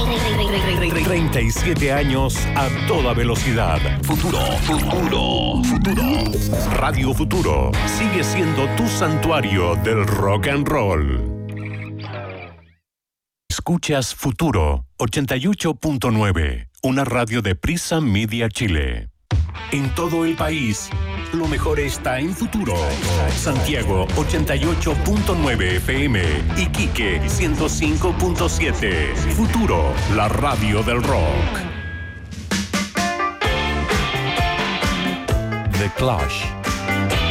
37 años a toda velocidad. Futuro. Radio Futuro sigue siendo tu santuario del rock and roll. Escuchas Futuro 88.9, una radio de Prisa Media Chile. En todo el país, lo mejor está en Futuro. Santiago 88.9 FM, Iquique 105.7. Futuro, la radio del rock. The Clash.